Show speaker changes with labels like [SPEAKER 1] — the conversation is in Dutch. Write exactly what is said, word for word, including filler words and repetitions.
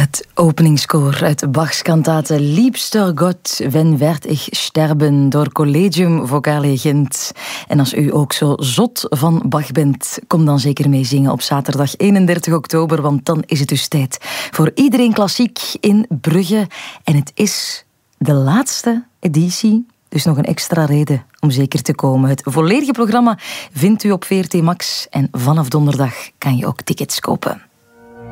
[SPEAKER 1] Het openingskoor uit Bachs kantate Liebster Gott, wenn werd ich sterben, door Collegium Vocale Gent. En als u ook zo zot van Bach bent, kom dan zeker mee zingen op zaterdag eenendertig oktober, want dan is het dus tijd voor Iedereen Klassiek in Brugge. En het is de laatste editie, dus nog een extra reden om zeker te komen. Het volledige programma vindt u op V R T Max en vanaf donderdag kan je ook tickets kopen.